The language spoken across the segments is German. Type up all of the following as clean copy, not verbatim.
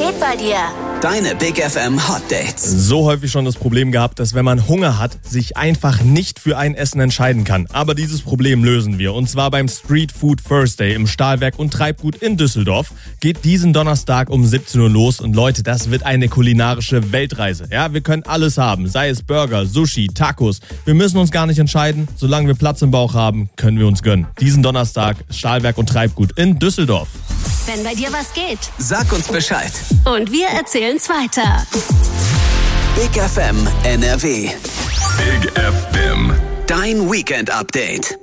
geht bei dir? Deine Big FM Hot Dates. So häufig schon das Problem gehabt, dass wenn man Hunger hat, sich einfach nicht für ein Essen entscheiden kann. Aber dieses Problem lösen wir. Und zwar beim Street Food Thursday im Stahlwerk und Treibgut in Düsseldorf. Geht diesen Donnerstag um 17 Uhr los. Und Leute, das wird eine kulinarische Weltreise. Ja, wir können alles haben. Sei es Burger, Sushi, Tacos. Wir müssen uns gar nicht entscheiden. Solange wir Platz im Bauch haben, können wir uns gönnen. Diesen Donnerstag Stahlwerk und Treibgut in Düsseldorf. Wenn bei dir was geht, Sag uns Bescheid. und wir erzählen's weiter. Big FM NRW. Big FM. Dein Weekend Update.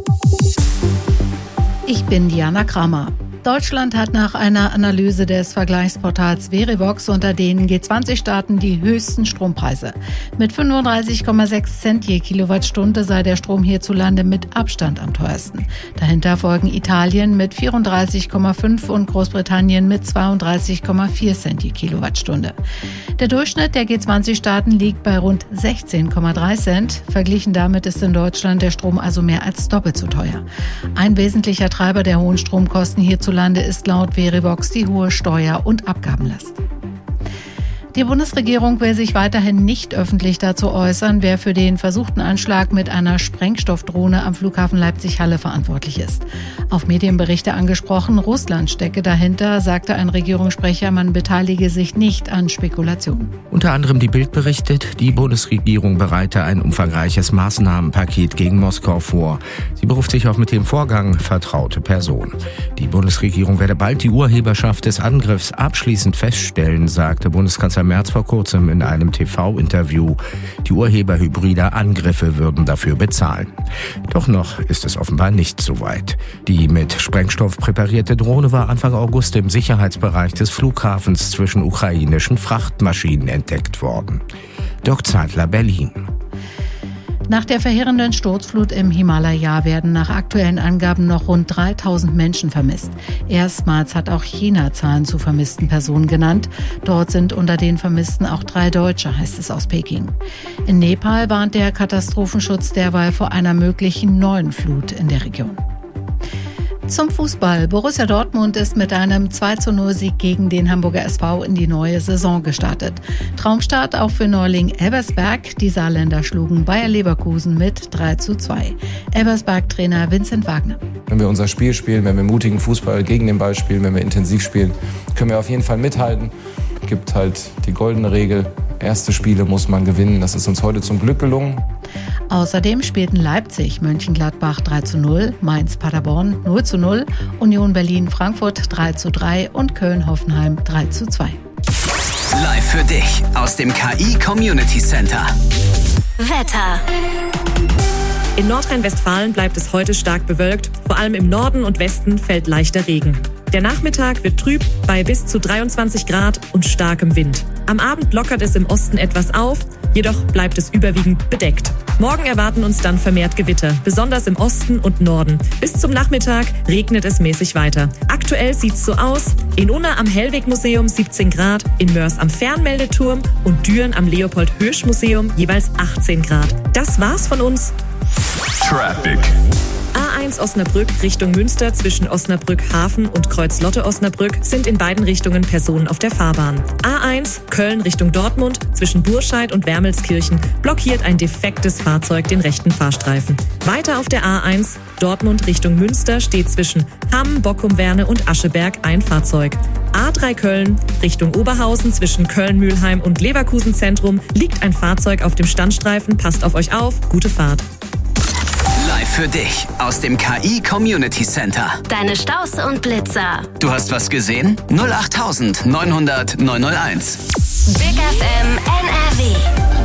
Ich bin Diana Kramer. Deutschland hat nach einer Analyse des Vergleichsportals Verivox unter den G20-Staaten die höchsten Strompreise. Mit 35,6 Cent je Kilowattstunde sei der Strom hierzulande mit Abstand am teuersten. Dahinter folgen Italien mit 34,5 und Großbritannien mit 32,4 Cent je Kilowattstunde. Der Durchschnitt der G20-Staaten liegt bei rund 16,3 Cent. Verglichen damit ist in Deutschland der Strom also mehr als doppelt so teuer. Ein wesentlicher Treiber der hohen Stromkosten hierzulande ist laut Verivox die hohe Steuer- und Abgabenlast. Die Bundesregierung will sich weiterhin nicht öffentlich dazu äußern, wer für den versuchten Anschlag mit einer Sprengstoffdrohne am Flughafen Leipzig-Halle verantwortlich ist. Auf Medienberichte angesprochen, Russland stecke dahinter, sagte ein Regierungssprecher, man beteilige sich nicht an Spekulationen. Unter anderem die Bild berichtet, die Bundesregierung bereite ein umfangreiches Maßnahmenpaket gegen Moskau vor. Sie beruft sich auf mit dem Vorgang vertraute Personen. Die Bundesregierung werde bald die Urheberschaft des Angriffs abschließend feststellen, sagte Bundeskanzler Merz vor kurzem in einem TV-Interview. Die Urheber hybrider Angriffe würden dafür bezahlen. Doch noch ist es offenbar nicht so weit. Die mit Sprengstoff präparierte Drohne war Anfang August im Sicherheitsbereich des Flughafens zwischen ukrainischen Frachtmaschinen entdeckt worden. Dirk Zeitler, Berlin. Nach der verheerenden Sturzflut im Himalaya werden nach aktuellen Angaben noch rund 3000 Menschen vermisst. Erstmals hat auch China Zahlen zu vermissten Personen genannt. Dort sind unter den Vermissten auch 3 Deutsche, heißt es aus Peking. In Nepal warnt der Katastrophenschutz derweil vor einer möglichen neuen Flut in der Region. Zum Fußball. Borussia Dortmund ist mit einem 2:0-Sieg gegen den Hamburger SV in die neue Saison gestartet. Traumstart auch für Neuling Elversberg. Die Saarländer schlugen Bayer Leverkusen mit 3:2. Elversberg-Trainer Vincent Wagner. Wenn wir unser Spiel spielen, wenn wir mutigen Fußball gegen den Ball spielen, wenn wir intensiv spielen, können wir auf jeden Fall mithalten. Es gibt halt die goldene Regel, erste Spiele muss man gewinnen. Das ist uns heute zum Glück gelungen. Außerdem spielten Leipzig Mönchengladbach 3:0, Mainz Paderborn 0:0, Union Berlin Frankfurt 3:3 und Köln Hoffenheim 3:2. Live für dich aus dem KI Community Center. Wetter. In Nordrhein-Westfalen bleibt es heute stark bewölkt. Vor allem im Norden und Westen fällt leichter Regen. Der Nachmittag wird trüb bei bis zu 23 Grad und starkem Wind. Am Abend lockert es im Osten etwas auf, jedoch bleibt es überwiegend bedeckt. Morgen erwarten uns dann vermehrt Gewitter, besonders im Osten und Norden. Bis zum Nachmittag regnet es mäßig weiter. Aktuell sieht's so aus: in Unna am Hellweg-Museum 17 Grad, in Mörs am Fernmeldeturm und Düren am Leopold-Hirsch-Museum jeweils 18 Grad. Das war's von uns. Traffic. A1 Osnabrück Richtung Münster zwischen Osnabrück Hafen und Kreuz-Lotte Osnabrück sind in beiden Richtungen Personen auf der Fahrbahn. A1 Köln Richtung Dortmund zwischen Burscheid und Wermelskirchen blockiert ein defektes Fahrzeug den rechten Fahrstreifen. Weiter auf der A1 Dortmund Richtung Münster steht zwischen Hamm, Bockum-Werne und Ascheberg ein Fahrzeug. A3 Köln Richtung Oberhausen zwischen Köln-Mülheim und Leverkusen Zentrum liegt ein Fahrzeug auf dem Standstreifen. Passt auf euch auf, gute Fahrt. Live für dich aus dem KI Community Center. Deine Staus und Blitzer. Du hast was gesehen? 08900 901. Big FM NRW.